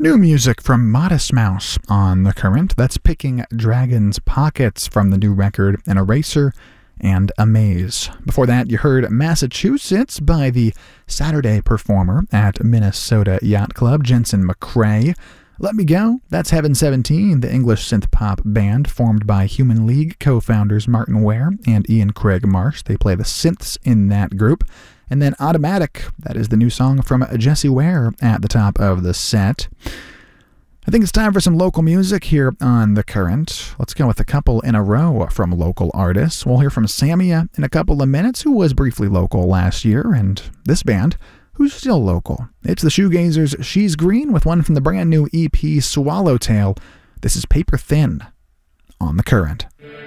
New music from Modest Mouse on The Current. That's Picking Dragon's Pockets from the new record An Eraser and a Maze. Before that, you heard Massachusetts by the Saturday performer at Minnesota Yacht Club, Jensen McCrae. Let Me Go, that's Heaven 17, the English synth-pop band formed by Human League co-founders Martin Ware and Ian Craig Marsh. They play the synths in that group. And then Automatic, that is the new song from Jessie Ware at the top of the set. I think it's time for some local music here on The Current. Let's go with a couple in a row from local artists. We'll hear from Samia in a couple of minutes, who was briefly local last year, and this band, who's still local. It's the Shoegazers' She's Green with one from the brand new EP Swallowtail. This is Paper Thin on The Current.